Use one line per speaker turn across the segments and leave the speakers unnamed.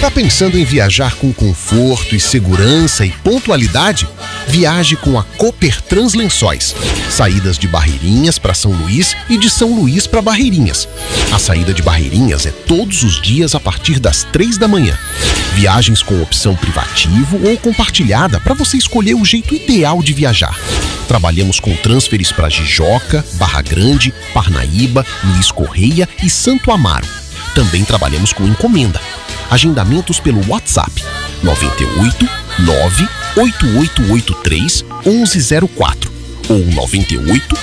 Tá pensando em viajar com conforto e segurança e pontualidade? Viaje com a Copertrans Lençóis. Saídas de Barreirinhas para São Luís e de São Luís para Barreirinhas. A saída de Barreirinhas é todos os dias a partir das 3 da manhã. Viagens com opção privativo ou compartilhada para você escolher o jeito ideal de viajar. Trabalhamos com transferes para Jijoca, Barra Grande, Parnaíba, Luiz Correia e Santo Amaro. Também trabalhamos com encomenda. Agendamentos pelo WhatsApp 98 98883 1104 ou 98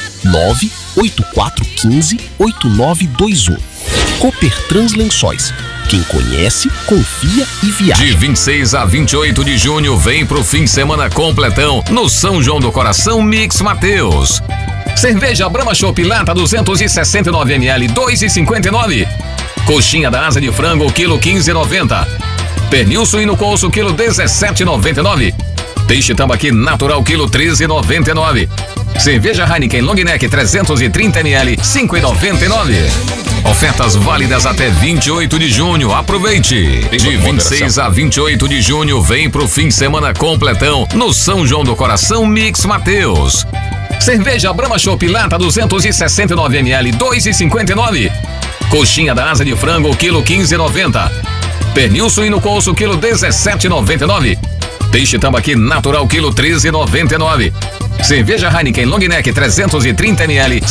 98415 8921. Copertrans Lençóis. Quem conhece, confia e viaja.
De 26 a 28 de junho, vem pro fim de semana completão no São João do Coração Mix Mateus. Cerveja Brahma Chopp Lata 269 ml, 2,59. Coxinha da asa de frango, quilo 15,90. Pernil suíno coço, quilo 17,99. Peixe tambaqui natural, quilo 13,99. Cerveja Heineken Long Neck 330 ml, 5,99. Ofertas válidas até 28 de junho. Aproveite! De 26 a 28 de junho, vem pro fim de semana completão no São João do Coração Mix Mateus. Cerveja Brahma Chopp Lata 269 ml, 2,59. Coxinha da asa de frango, quilo 15,90. Pernil suíno coço, quilo 17,99. Peixe tambaqui natural, quilo 13,99. Cerveja Heineken Long Neck 330 ml,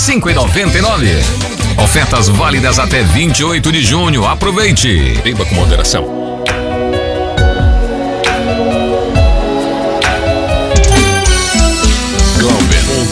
5,99. Ofertas válidas até 28 de junho. Aproveite!
Beba com moderação.